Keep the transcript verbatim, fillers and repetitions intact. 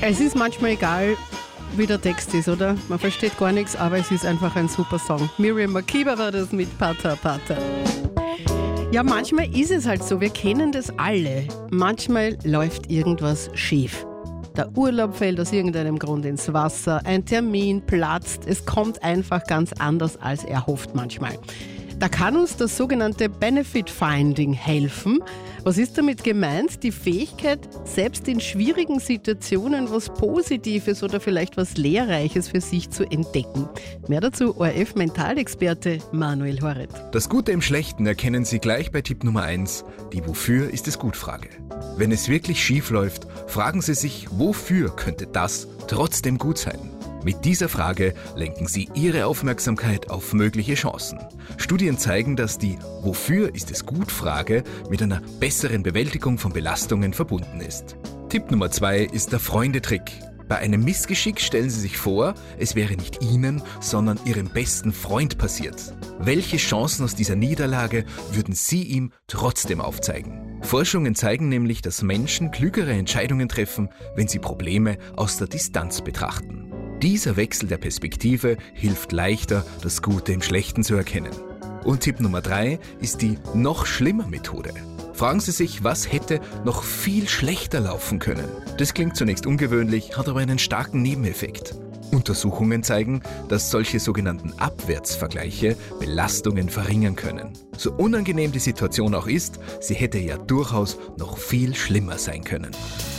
Es ist manchmal egal, wie der Text ist, oder? Man versteht gar nichts, aber es ist einfach ein super Song. Miriam Makeba war das mit Pata Pata. Ja, manchmal ist es halt so, wir kennen das alle. Manchmal läuft irgendwas schief. Der Urlaub fällt aus irgendeinem Grund ins Wasser, ein Termin platzt, es kommt einfach ganz anders als erhofft manchmal. Da kann uns das sogenannte Benefit Finding helfen. Was ist damit gemeint? Die Fähigkeit, selbst in schwierigen Situationen was Positives oder vielleicht was Lehrreiches für sich zu entdecken. Mehr dazu O R F-Mentalexperte Manuel Horet. Das Gute im Schlechten erkennen Sie gleich bei Tipp Nummer eins, die Wofür ist es gut Frage. Wenn es wirklich schief läuft, fragen Sie sich, wofür könnte das trotzdem gut sein? Mit dieser Frage lenken Sie Ihre Aufmerksamkeit auf mögliche Chancen. Studien zeigen, dass die Wofür ist es gut Frage mit einer besseren Bewältigung von Belastungen verbunden ist. Tipp Nummer zwei ist der Freundetrick. Bei einem Missgeschick stellen Sie sich vor, es wäre nicht Ihnen, sondern Ihrem besten Freund passiert. Welche Chancen aus dieser Niederlage würden Sie ihm trotzdem aufzeigen? Forschungen zeigen nämlich, dass Menschen klügere Entscheidungen treffen, wenn sie Probleme aus der Distanz betrachten. Dieser Wechsel der Perspektive hilft leichter, das Gute im Schlechten zu erkennen. Und Tipp Nummer drei ist die noch schlimmer Methode. Fragen Sie sich, was hätte noch viel schlechter laufen können? Das klingt zunächst ungewöhnlich, hat aber einen starken Nebeneffekt. Untersuchungen zeigen, dass solche sogenannten Abwärtsvergleiche Belastungen verringern können. So unangenehm die Situation auch ist, sie hätte ja durchaus noch viel schlimmer sein können.